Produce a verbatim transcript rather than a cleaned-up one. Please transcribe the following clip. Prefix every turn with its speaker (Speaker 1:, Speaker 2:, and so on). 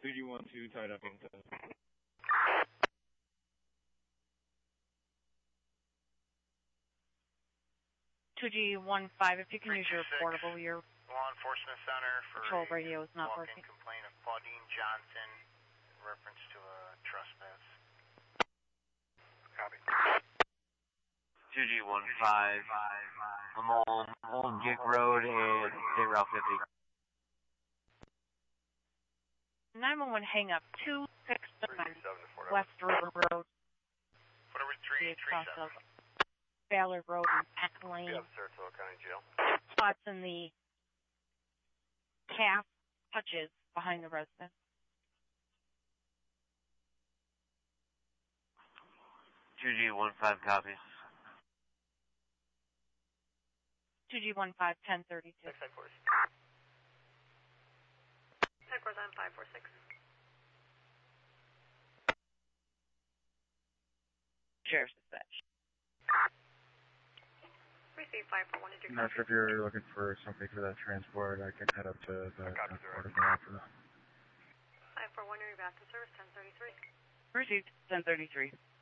Speaker 1: two G one two tied up in test.
Speaker 2: two G one five, if you can use your portable, your
Speaker 3: Law Enforcement Center for
Speaker 2: patrol radio is not
Speaker 3: walk-in
Speaker 2: working.
Speaker 3: complaint of Claudine Johnson in reference to a trespass. Copy.
Speaker 4: two G one five, I'm on Old Gick Road and State Route fifty.
Speaker 2: nine one one hang up two six seven West River Road.
Speaker 3: Whatever, three three seven.
Speaker 2: Ballard Road and Peck Lane.
Speaker 3: Yep, Saratoga County Jail.
Speaker 2: Spots in the calf touches behind the residence.
Speaker 4: two G one five copies.
Speaker 2: two G one five, ten thirty-two.
Speaker 3: Headquarters.
Speaker 5: Headquarters on five four six.
Speaker 2: Sheriff's dispatch.
Speaker 5: Receive five four one. Did you
Speaker 6: I'm not sure if you're looking for something for that transport. I can head up to the transport if you want for that.
Speaker 5: five four one, are you back to service ten thirty-three?
Speaker 2: Received, ten thirty-three.